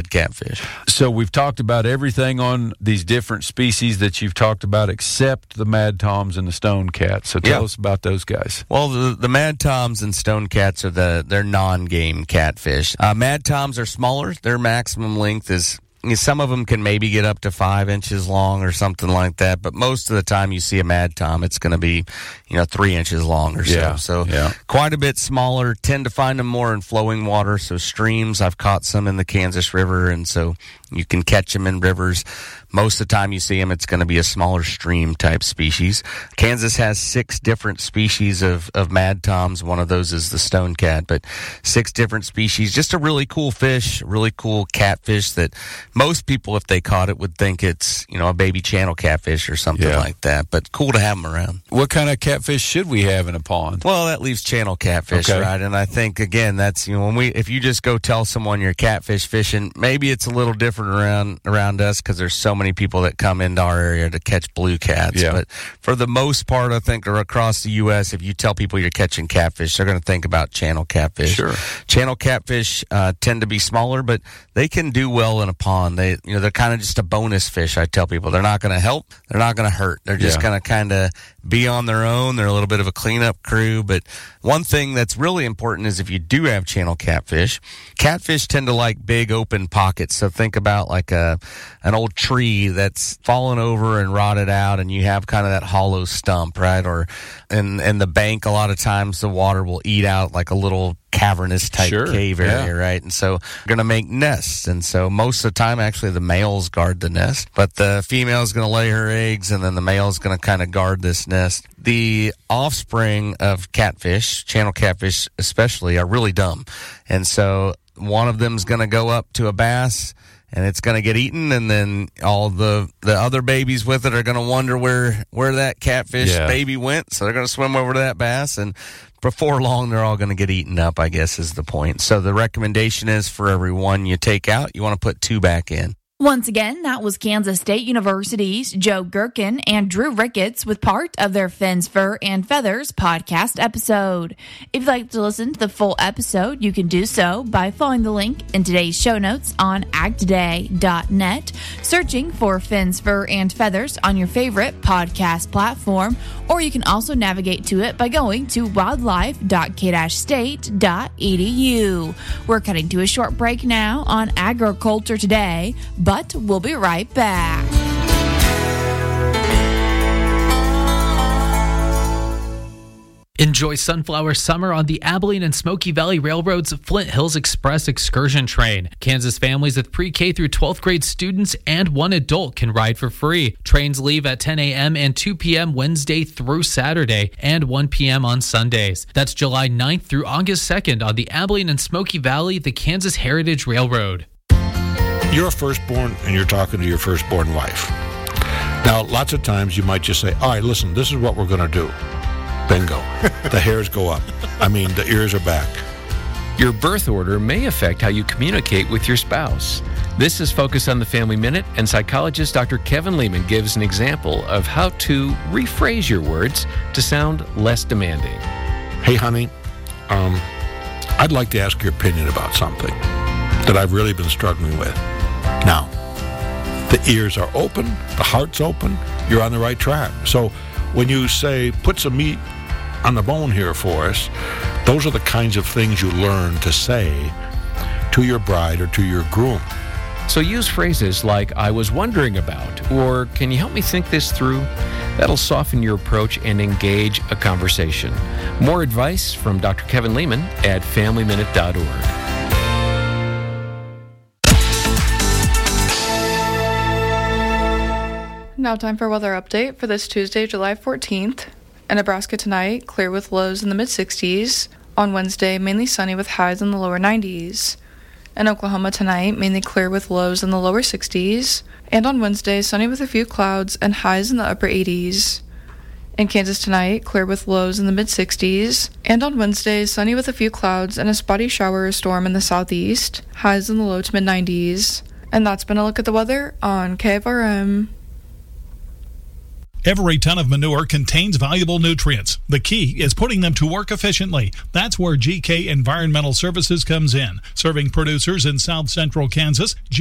good catfish. So we've talked about everything on these different species that you've talked about except the Mad Toms and the Stone Cats. So tell us about those guys. Well, the Mad Toms and Stone Cats are they're non-game catfish. Mad Toms are smaller. Their maximum length is, some of them can maybe get up to 5 inches long or something like that, but most of the time you see a Mad Tom, it's going to be, 3 inches long or so. So quite a bit smaller. Tend to find them more in flowing water, so streams. I've caught some in the Kansas River, and so you can catch them in rivers. Most of the time you see them, it's going to be a smaller stream type species. Kansas has 6 different species of Mad Toms. One of those is the Stone Cat, but 6 different species. Just a really cool fish, really cool catfish that most people, if they caught it, would think it's, a baby channel catfish or something like that. But cool to have them around. What kind of catfish should we have in a pond? Well, that leaves channel catfish, right? And I think, again, that's, if you just go tell someone you're catfish fishing, maybe it's a little different around us because there's so many people that come into our area to catch blue cats. But for the most part, I think, or across the U.S., if you tell people you're catching catfish, they're going to think about channel catfish. Sure. Channel catfish tend to be smaller, but they can do well in a pond. They're kind of just a bonus fish. I tell people they're not going to help. They're not going to hurt. They're just going to kind of be on their own. They're a little bit of a cleanup crew. But one thing that's really important is if you do have channel catfish tend to like big open pockets. So think about like an old tree that's fallen over and rotted out, and you have kind of that hollow stump, right? Or in the bank, a lot of times the water will eat out like a little cavernous type cave area, right? And so they're going to make nests. And so most of the time, actually, the males guard the nest, but the female is going to lay her eggs, and then the male is going to kind of guard this nest. The offspring of catfish, channel catfish especially, are really dumb. And so one of them is going to go up to a bass, and it's going to get eaten, and then all the other babies with it are going to wonder where that catfish baby went. So they're going to swim over to that bass, and before long, they're all going to get eaten up, I guess, is the point. So the recommendation is for every one you take out, you want to put 2 back in. Once again, that was Kansas State University's Joe Gherkin and Drew Ricketts with part of their Fins, Fur, and Feathers podcast episode. If you'd like to listen to the full episode, you can do so by following the link in today's show notes on agtoday.net, searching for Fins, Fur, and Feathers on your favorite podcast platform, or you can also navigate to it by going to wildlife.k-state.edu. We're cutting to a short break now on Agriculture Today, but we'll be right back. Enjoy Sunflower Summer on the Abilene and Smoky Valley Railroad's Flint Hills Express excursion train. Kansas families with pre-K through 12th grade students and one adult can ride for free. Trains leave at 10 a.m. and 2 p.m. Wednesday through Saturday and 1 p.m. on Sundays. That's July 9th through August 2nd on the Abilene and Smoky Valley, the Kansas Heritage Railroad. You're a firstborn, and you're talking to your firstborn wife. Now, lots of times you might just say, all right, listen, this is what we're going to do. Bingo. The hairs go up. The ears are back. Your birth order may affect how you communicate with your spouse. This is Focus on the Family Minute, and psychologist Dr. Kevin Lehman gives an example of how to rephrase your words to sound less demanding. Hey, honey, I'd like to ask your opinion about something that I've really been struggling with. Now, the ears are open, the heart's open, you're on the right track. So when you say, put some meat on the bone here for us, those are the kinds of things you learn to say to your bride or to your groom. So use phrases like, I was wondering about, or can you help me think this through? That'll soften your approach and engage a conversation. More advice from Dr. Kevin Lehman at FamilyMinute.org. Now time for a weather update for this Tuesday, July 14th. In Nebraska tonight, clear with lows in the mid-60s. On Wednesday, mainly sunny with highs in the lower 90s. In Oklahoma tonight, mainly clear with lows in the lower 60s. And on Wednesday, sunny with a few clouds and highs in the upper 80s. In Kansas tonight, clear with lows in the mid-60s. And on Wednesday, sunny with a few clouds and a spotty shower or storm in the southeast. Highs in the low to mid-90s. And that's been a look at the weather on KFRM. Every ton of manure contains valuable nutrients. The key is putting them to work efficiently. That's where GK Environmental Services comes in, serving producers in South Central Kansas.